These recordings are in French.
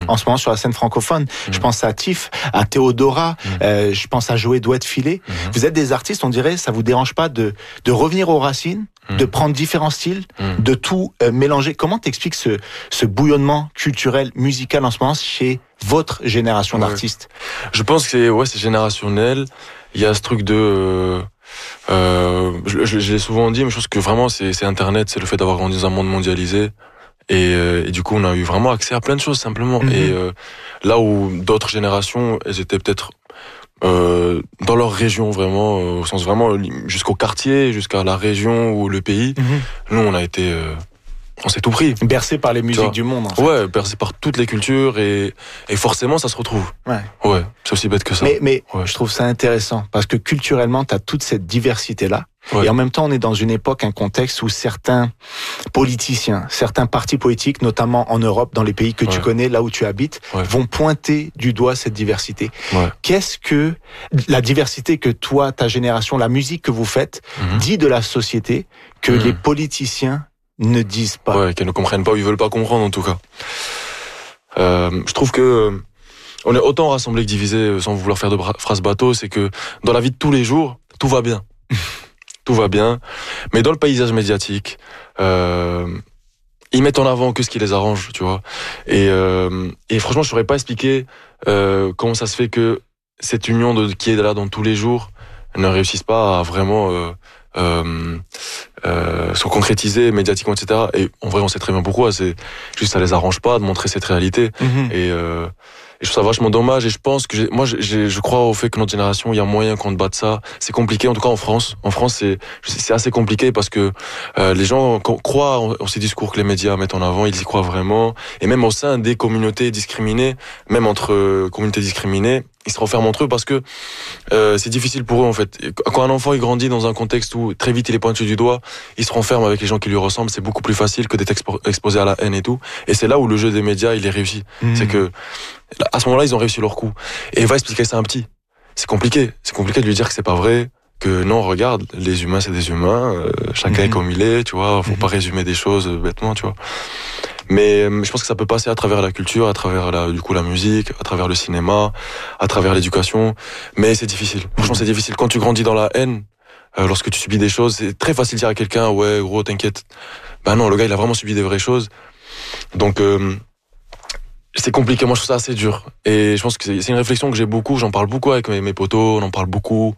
en ce moment sur la scène francophone. Je pense à Tiff, à Théodora, je pense à Joé Douette Filet. Vous êtes des artistes, on dirait, ça vous dérange pas de revenir aux racines, de prendre différents styles, de tout mélanger. Comment t'expliques ce bouillonnement culturel, musical en ce moment chez votre génération d'artistes? Je pense que c'est générationnel. Il y a ce truc de... je l'ai souvent dit, mais je pense que vraiment c'est Internet, c'est le fait d'avoir grandi dans un monde mondialisé. Et du coup, on a eu vraiment accès à plein de choses, simplement. Et là où d'autres générations, elles étaient peut-être dans leur région, vraiment, au sens vraiment jusqu'au quartier, jusqu'à la région ou le pays. Nous, on a été... on s'est tout pris. Bercé par les musiques du monde, en fait. Ouais, bercé par toutes les cultures et forcément, ça se retrouve. Ouais, c'est aussi bête que ça. Mais je trouve ça intéressant parce que culturellement, t'as toute cette diversité-là. Et en même temps, on est dans une époque, un contexte où certains politiciens, certains partis politiques, notamment en Europe, dans les pays que tu connais, là où tu habites, vont pointer du doigt cette diversité. Qu'est-ce que la diversité que toi, ta génération, la musique que vous faites, dit de la société que les politiciens ne disent pas? Ouais, qu'elles ne comprennent pas ou ils veulent pas comprendre, en tout cas. Je trouve que on est autant rassemblés que divisés, sans vouloir faire de phrases bateau. C'est que dans la vie de tous les jours, tout va bien. Tout va bien. Mais dans le paysage médiatique, ils mettent en avant que ce qui les arrange, tu vois. Et franchement, je saurais pas expliquer comment ça se fait que cette union qui est là dans tous les jours ne réussisse pas à vraiment se concrétiser médiatiquement, etc. Et en vrai, on sait très bien pourquoi. C'est juste ça les arrange pas de montrer cette réalité. Et je trouve ça vachement dommage. Et je pense que je crois au fait que notre génération, il y a moyen qu'on batte ça. C'est compliqué, en tout cas en France. En France, c'est assez compliqué parce que les gens croient en ces discours que les médias mettent en avant. Ils y croient vraiment. Et même au sein des communautés discriminées, même entre communautés discriminées, ils se renferment entre eux parce que c'est difficile pour eux, en fait. Quand un enfant il grandit dans un contexte où très vite il est pointé du doigt, il se renferme avec les gens qui lui ressemblent. C'est beaucoup plus facile que d'être exposé à la haine et tout. Et c'est là où le jeu des médias il est réussi. C'est que à ce moment-là ils ont réussi leur coup. Et il va expliquer ça à un petit. C'est compliqué de lui dire que c'est pas vrai. Que non, regarde, les humains c'est des humains, chacun est comme il est, tu vois. Faut pas résumer des choses bêtement, tu vois. Mais je pense que ça peut passer à travers la culture, à travers la musique, à travers le cinéma, à travers l'éducation. Mais c'est difficile. Franchement, c'est difficile. Quand tu grandis dans la haine, lorsque tu subis des choses, c'est très facile de dire à quelqu'un, ouais, gros, t'inquiète. Ben non, le gars, il a vraiment subi des vraies choses. Donc, c'est compliqué. Moi, je trouve ça assez dur. Et je pense que c'est une réflexion que j'ai beaucoup. J'en parle beaucoup avec mes potos. On en parle beaucoup.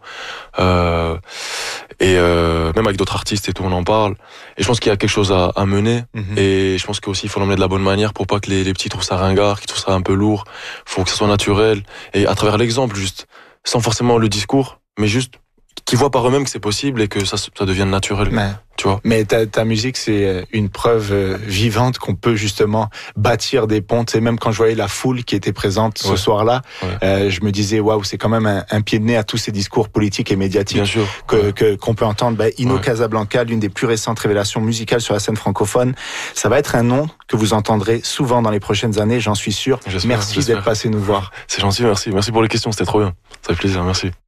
Même avec d'autres artistes et tout, on en parle. Et je pense qu'il y a quelque chose à mener. Et je pense qu'aussi, il faut l'emmener de la bonne manière pour pas que les petits trouvent ça ringard, qu'ils trouvent ça un peu lourd. Faut que ça soit naturel. Et à travers l'exemple, juste. Sans forcément le discours, mais juste qu'ils voient par eux-mêmes que c'est possible et que ça devienne naturel. Tu vois. Mais ta musique, c'est une preuve vivante qu'on peut justement bâtir des ponts. Et même quand je voyais la foule qui était présente ce soir-là, je me disais, waouh, c'est quand même un pied de nez à tous ces discours politiques et médiatiques qu'on peut entendre. Ino Casablanca, l'une des plus récentes révélations musicales sur la scène francophone. Ça va être un nom que vous entendrez souvent dans les prochaines années, j'en suis sûr. Merci d'être passé nous voir. C'est gentil, merci. Merci pour les questions, c'était trop bien. Ça fait plaisir, merci.